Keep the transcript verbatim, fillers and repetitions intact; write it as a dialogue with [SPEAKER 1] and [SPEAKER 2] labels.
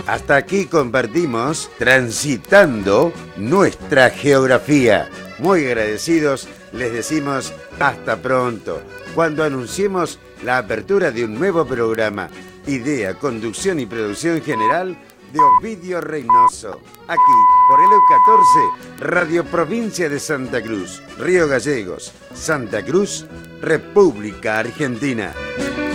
[SPEAKER 1] Hasta aquí compartimos Transitando nuestra geografía. Muy agradecidos, les decimos hasta pronto, cuando anunciemos la apertura de un nuevo programa. Idea, conducción y producción general de Ovidio Reynoso. Aquí, por el E U catorce, Radio Provincia de Santa Cruz, Río Gallegos, Santa Cruz, República Argentina.